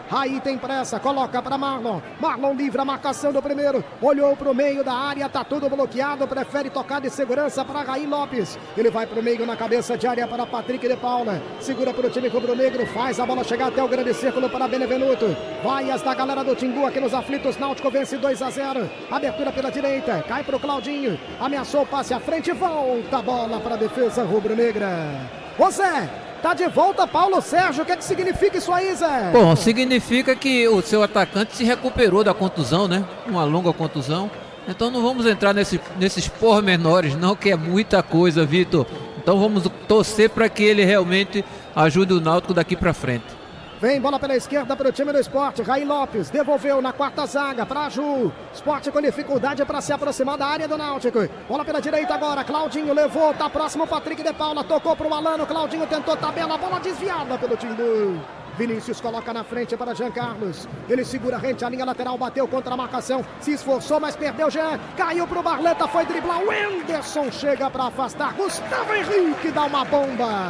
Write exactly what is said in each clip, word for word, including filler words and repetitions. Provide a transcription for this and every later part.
Aí tem pressa, coloca para Marlon. Marlon livra a marcação do primeiro. Olhou pro meio da área, tá tudo bloqueado. Prefere tocar de segurança para Raí Lopes. Ele vai pro meio na cabeça de área para Patrick de Paula. Segura pro time rubro-negro. Faz a bola chegar até o grande círculo para Benevenuto. Vaias da galera do Timbu aqui nos aflitos. Náutico vence dois a zero. Abertura pela direita. Cai pro Claudinho. Ameaçou o passe à frente. Volta a bola para a defesa rubro-negra. Ô Zé, tá de volta Paulo Sérgio. O que é que significa isso aí, Zé? Bom, significa que o seu atacante se recuperou da contusão, né? Uma longa contusão. Então não vamos entrar nesse, nesses pormenores, não, que é muita coisa, Vitor. Então vamos torcer para que ele realmente ajude o Náutico daqui para frente. Vem bola pela esquerda para o time do Sport. Raí Lopes devolveu na quarta zaga para Ju. Sport com dificuldade para se aproximar da área do Náutico. Bola pela direita agora. Claudinho levou. Tá próximo o Patrick de Paula. Tocou para o Alano. Claudinho tentou tabela. Bola desviada pelo Timbu. Vinícius coloca na frente para Jean Carlos. Ele segura rente a linha lateral. Bateu contra a marcação. Se esforçou, mas perdeu Jean. Caiu para o Barleta. Foi driblar. O Anderson chega para afastar. Gustavo Henrique dá uma bomba.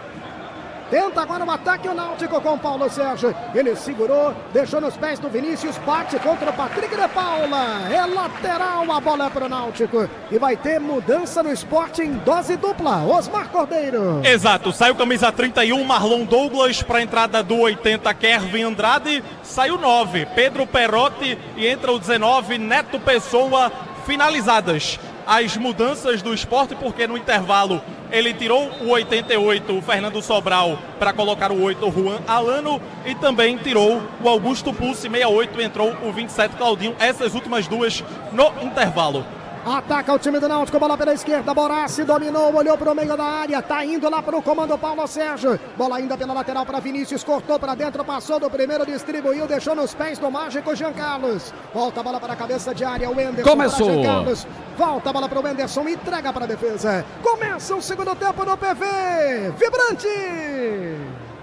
Tenta agora o ataque o Náutico com Paulo Sérgio. Ele segurou, deixou nos pés do Vinícius, bate contra o Patrick de Paula. É lateral, a bola é para o Náutico. E vai ter mudança no Sport em dose dupla. Osmar Cordeiro. Exato, saiu camisa trinta e um, Marlon Douglas, para a entrada do oitenta, Kervin Andrade. Saiu nove, Pedro Perotti, e entra o dezenove, Neto Pessoa. Finalizadas as mudanças do Sport, porque no intervalo ele tirou o oitenta e oito, o Fernando Sobral, para colocar o oito, o Juan Alano, e também tirou o Augusto Pulse, sessenta e oito, entrou o vinte e sete, Claudinho. Essas últimas duas no intervalo. Ataca o time do Náutico, bola pela esquerda, Borassi dominou, olhou para o meio da área, tá indo lá para o comando Paulo Sérgio. Bola ainda pela lateral para Vinícius, cortou para dentro, passou do primeiro, distribuiu, deixou nos pés do mágico Jean Carlos. Volta a bola para a cabeça de área, o Anderson. Começou. Jean Carlos. Volta a bola para o Anderson, entrega para a defesa. Começa o segundo tempo no P V. Vibrante!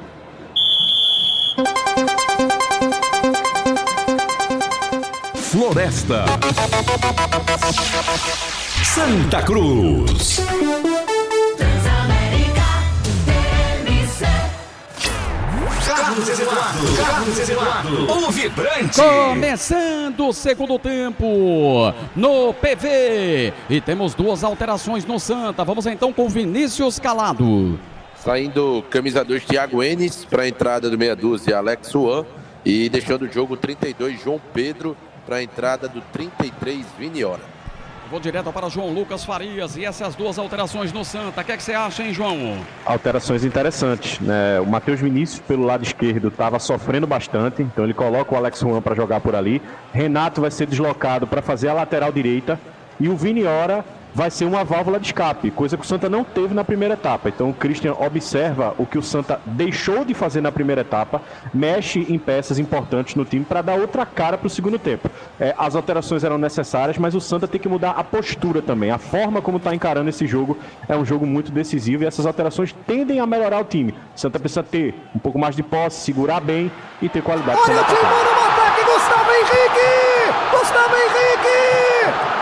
Floresta, Santa Cruz. Carlos Eduardo, Carlos Eduardo, o vibrante. Começando o segundo tempo no P V. E temos duas alterações no Santa. Vamos então com Vinícius Calado. Saindo camisa dois, Thiago Enes, para a entrada do meia dúzia, Alex Juan. E deixando o jogo trinta e dois, João Pedro, para a entrada do trinta e três, Viniora. Vou direto para João Lucas Farias. E essas duas alterações no Santa, o que é que você acha, hein, João? Alterações interessantes, né? O Matheus Vinícius pelo lado esquerdo estava sofrendo bastante, então ele coloca o Alex Juan para jogar por ali. Renato vai ser deslocado para fazer a lateral direita e o Viniora vai ser uma válvula de escape, coisa que o Santa não teve na primeira etapa. Então o Christian observa o que o Santa deixou de fazer na primeira etapa, mexe em peças importantes no time para dar outra cara para o segundo tempo. É, as alterações eram necessárias, mas o Santa tem que mudar a postura também. A forma como está encarando esse jogo é um jogo muito decisivo e essas alterações tendem a melhorar o time. O Santa precisa ter um pouco mais de posse, segurar bem e ter qualidade. Olha o time no ataque, Gustavo Henrique! Gustavo Henrique!